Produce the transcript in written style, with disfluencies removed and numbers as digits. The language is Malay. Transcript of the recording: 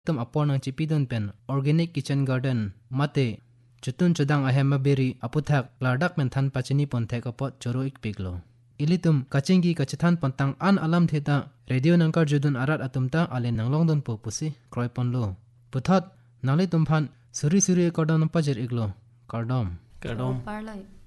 tum apor nang chipidon pen organic kitchen garden mate chutun chudang ahema beri aputhak lardak men than pachini ponthek apot choro ik piglo ilitum kachingi kachithan pontang an alam theta radio nangkar judun arat atumta ale nanglong don po pusi kroipon lo puthat nali tumphan suri suri kardom pajer iglo kardom Parloi